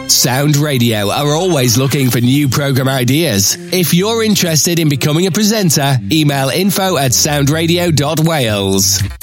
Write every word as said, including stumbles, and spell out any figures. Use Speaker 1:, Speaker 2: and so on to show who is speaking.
Speaker 1: Sound Radio are always looking for new program ideas. If you're interested in becoming a presenter, email info at soundradio dot wales.